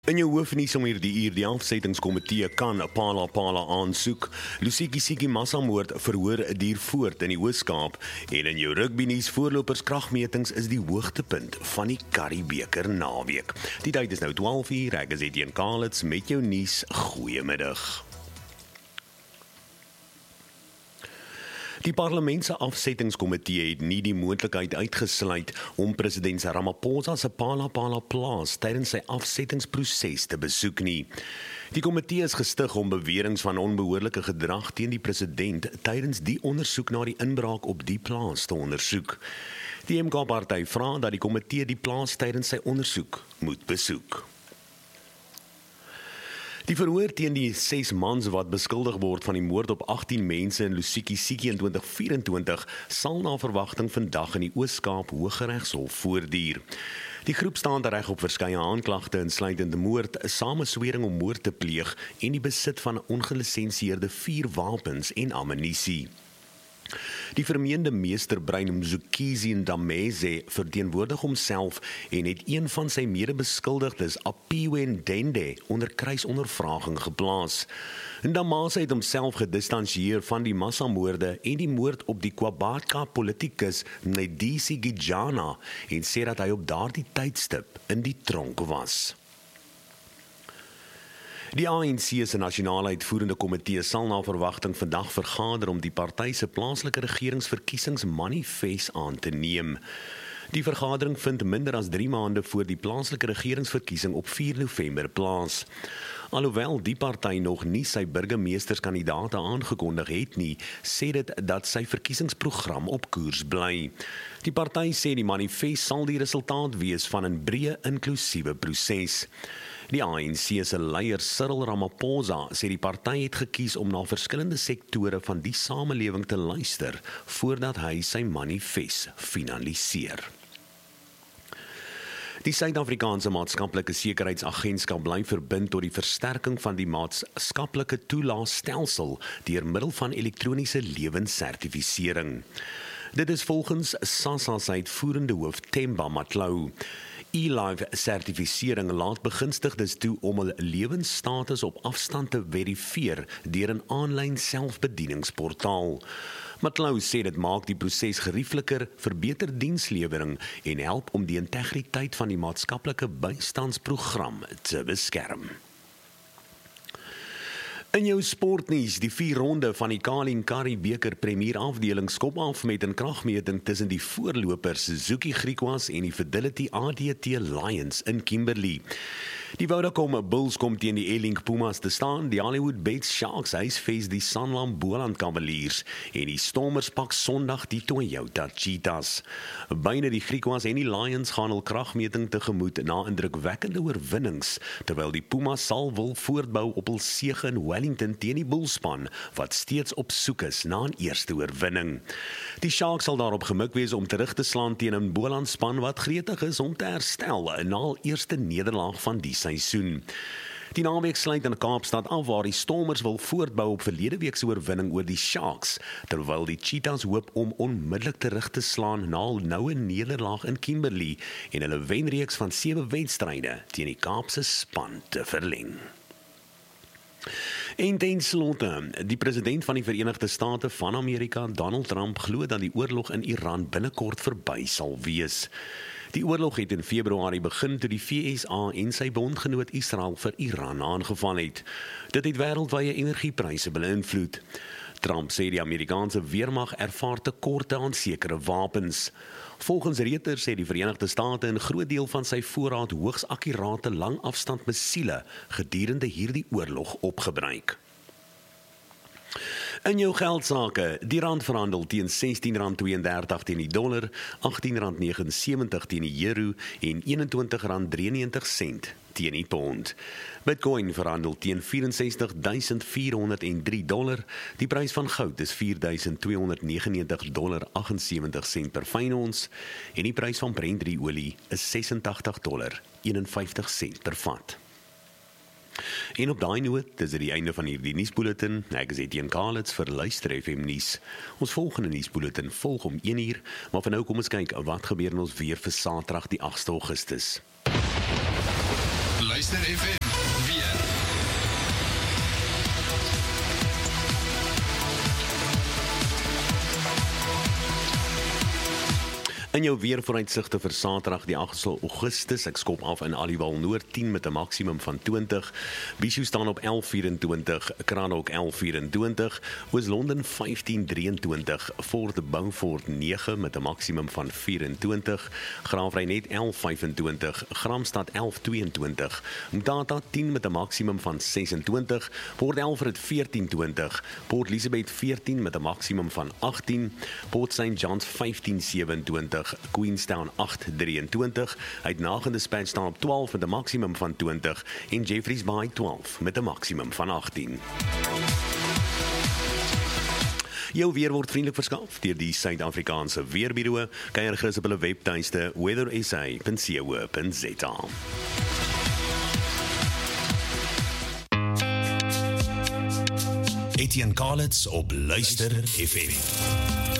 In jou hoofnuus om hierdie uur die afsettingskomitee kan Phala aansoek. Lusiki massamoord verhoor duur voort in die Oos-Kaap en in jou rugbynuus voorlopers kragmetings is die hoogtepunt van die Currie-beker naweek. Die tyd is nou 12 uur, ek is Etienne Kalitz met jou nuus. Goeiemiddag. Die parlement se afsettingskomitee het nie die moontlikheid uitgesluit om president Ramaphosa se Phala plaas tydens sy afsettingsproses te besoek nie. Die komitee is gestig om beweringe van onbehoorlike gedrag teen die president tydens die ondersoek na die inbraak op die plaas te ondersoek. Die MK-party vra dat die komitee die plaas tydens sy ondersoek moet besoek. Die verhoor teen die 6 mans wat beskuldig word van die moord op 18 mense in Lusiki in 2024 sal na verwagting vandag in die Oos-Kaap Hooggeregshof voortduur. Die groep staan reg op verskeie aanklagte insluitend moord, sameswering om moord te pleeg en die besit van ongelisensieerde vuurwapens en ammunisie. Die vermeende meesterbrein Mzukizi Ndameze verteenwoordig homself en het een van sy medebeskuldigdes, Apiwe Ndende, onder kruisondervraging geplaas. Ndameze het homself gedistansieer van die massamoorde en die moord op die KwaBatha politikus Nedisi Gijana en sê dat hy op daardie tydstip in die tronk was. Die ANC se nasionale uitvoerende komitee sal na verwagting vandag vergader om die party se plaaslike regeringsverkiesingsmanifest aan te neem. Die vergadering vind minder as 3 maande voor die plaaslike regeringsverkiesing op 4 November plaas. Alhoewel die party nog nie sy burgemeesterskandidaate aangekondig het nie, sê dit dat sy verkiesingsprogram op koers bly. Die party sê die manifest sal die resultaat wees van 'n breë inklusiewe proses. Die ANC se leier Cyril Ramaphosa sê die party het gekies om na verskillende sektore van die samelewing te luister voordat hy sy manifest finaliseer. Die Suid-Afrikaanse Maatskaplike Sekuriteitsagentskap bly verbind tot die versterking van die maatskaplike toelaatstelsel deur middel van elektroniese lewenssertifisering. Dit is volgens SASSA se uitvoerende hoof Themba Matlou. E-Live-sertifisering laat begunstigdes toe om hul lewensstatus op afstand te verifieer deur 'n aanlyn selfbedieningsportaal. Matlou sê dit maak die proses geriefliker, verbeter dienslewering en help om die integriteit van die maatskaplike bystandsprogram te beskerm. In jou sportnuus, die 4 ronde van die Currie-beker Premier afdeling skop af met 'n kragmeting tussen die voorlopers Suzuki Griquas en die Fidelity ADT Lions in Kimberley. Die Vodacom Bulls kom teen die A-Link Pumas te staan, die Hollywood Bets Sharks huisves die Sanlam Boland Cavaliers en die Stormers pak Sondag die Toyota Cheetahs. Beide die Griquas en die Lions gaan hul kragmeting tegemoet na indrukwekkende oorwinnings, terwyl die Pumas sal wil voortbou op hul sege in Wellington teen die Bullspan, wat steeds op soek is na 'n eerste oorwinning. Die Sharks sal daarop gemik wees om terug te slaan teen 'n Boland span wat gretig is om te herstel na hul eerste nederlaag van die seisoen. Die naweek sluit in Kaapstad af waar die Stormers wil voortbou op verlede week se oorwinning oor die Sharks, terwyl die Cheetahs hoop om onmiddellik terug te slaan na hul noue nederlaag in Kimberley en hulle wenreeks van 7 wedstryde teen die Kaapse span te verleng. En ten slotte, die president van die Verenigde State van Amerika, Donald Trump, glo dat die oorlog in Iran binnekort verby sal wees. Die oorlog het in Februarie begin toe die VSA en sy bondgenoot Israel vir Iran aangeval het. Dit het wêreldwye energiepryse beïnvloed. Trump sê die Amerikaanse weermag ervaar tekorte aan sekere wapens. Volgens Reuters het die Verenigde State 'n groot deel van sy voorraad hoogs akkurate langafstand missiele gedurende hierdie oorlog opgebruik. In jou geldsake, die rand verhandel teen R16.32 teen die dollar, R18.79 teen die euro en R21.93 teen die pond. Bitcoin verhandel teen $64.403, die prys van goud is $4.299.78 per fyn ons en die prys van Brent olie is $86.51 per vat. En op daai noot is dit die einde van hierdie nuusbulletin. Ek is Etienne Kalitz vir Luister FM nuus. Ons volgende nuusbulletin volg om 1:00, maar vir nou kom ons kyk wat gebeur in ons weer vir Saterdag die 8 Augustus. Luister Luister FM weer. In jou weervooruitsigte vir Saterdag die 8 Augustus, ek skop af in Aliwal Noord 10 met 'n maksimum van 20, Bishu staan op 11.24, Cranach 11.24, Oos-London 15.23, Fort Beaufort 9 met 'n maksimum van 24, Graafrenet 11.25, Gramstad 11.22, Mthatha 10 met 'n maksimum van 26, Port Elfrid 14.20, Port Elizabeth 14 met 'n maksimum van 18, Port St Johns 15.27, Queenstown 8.23, Uitnagende Dispatch staan op 12 met 'n maksimum van 20 en Jeffreys Bay 12 met 'n maksimum van 18. Jou weer word vriendelik verskaf deur die Suid-Afrikaanse Weerbureau. Kyk gerus op hulle webtuiste weathersa.co.za. Etienne Kalitz op Luister FM.